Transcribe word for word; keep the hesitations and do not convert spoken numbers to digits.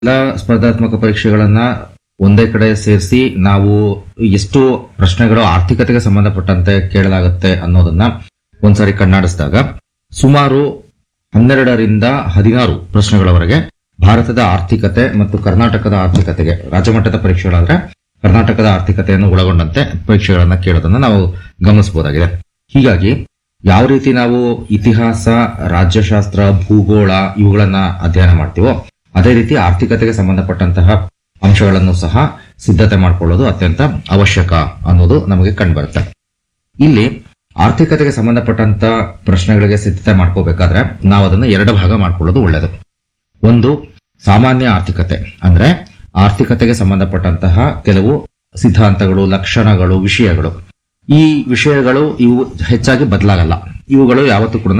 ಎಲ್ಲ ಸ್ಪರ್ಧಾತ್ಮಕ ಪರೀಕ್ಷೆಗಳನ್ನ ಒಂದೇ ಕಡೆ ಸೇರಿಸಿ ನಾವು ಎಷ್ಟು ಪ್ರಶ್ನೆಗಳು ಆರ್ಥಿಕತೆಗೆ ಸಂಬಂಧಪಟ್ಟಂತೆ ಕೇಳಲಾಗುತ್ತೆ ಅನ್ನೋದನ್ನ ಒಂದ್ಸಾರಿ ಕಣ್ಣಾಡಿಸಿದಾಗ ಸುಮಾರು ಹನ್ನೆರಡರಿಂದ ಹದಿನಾರು ಪ್ರಶ್ನೆಗಳವರೆಗೆ ಭಾರತದ ಆರ್ಥಿಕತೆ ಮತ್ತು ಕರ್ನಾಟಕದ ಆರ್ಥಿಕತೆಗೆ ರಾಜ್ಯಮಟ್ಟದ ಪರೀಕ್ಷೆಗಳಾದ್ರೆ ಕರ್ನಾಟಕದ ಆರ್ಥಿಕತೆಯನ್ನು ಒಳಗೊಂಡಂತೆ ಪರೀಕ್ಷೆಗಳನ್ನ ಕೇಳೋದನ್ನ ನಾವು ಗಮನಿಸಬಹುದಾಗಿದೆ. ಹೀಗಾಗಿ ಯಾವ ರೀತಿ ನಾವು ಇತಿಹಾಸ, ರಾಜ್ಯಶಾಸ್ತ್ರ, ಭೂಗೋಳ ಇವುಗಳನ್ನ ಅಧ್ಯಯನ ಮಾಡ್ತೀವೋ ಅದೇ ರೀತಿ ಆರ್ಥಿಕತೆಗೆ ಸಂಬಂಧಪಟ್ಟಂತಹ ಅಂಶಗಳನ್ನು ಸಹ ಸಿದ್ಧತೆ ಮಾಡಿಕೊಳ್ಳೋದು ಅತ್ಯಂತ ಅವಶ್ಯಕ ಅನ್ನೋದು ನಮಗೆ ಕಂಡುಬರುತ್ತೆ. ಇಲ್ಲಿ ಆರ್ಥಿಕತೆಗೆ ಸಂಬಂಧಪಟ್ಟಂತ ಪ್ರಶ್ನೆಗಳಿಗೆ ಸಿದ್ಧತೆ ಮಾಡ್ಕೋಬೇಕಾದ್ರೆ ನಾವು ಅದನ್ನು ಎರಡು ಭಾಗ ಮಾಡ್ಕೊಳ್ಳೋದು ಒಳ್ಳೆಯದು. ಒಂದು ಸಾಮಾನ್ಯ ಆರ್ಥಿಕತೆ, ಅಂದ್ರೆ ಆರ್ಥಿಕತೆಗೆ ಸಂಬಂಧಪಟ್ಟಂತಹ ಕೆಲವು ಸಿದ್ಧಾಂತಗಳು, ಲಕ್ಷಣಗಳು, ವಿಷಯಗಳು. ಈ ವಿಷಯಗಳು ಇವು ಹೆಚ್ಚಾಗಿ ಬದಲಾಗಲ್ಲ. ಇವುಗಳು ಯಾವತ್ತೂ ಕೂಡ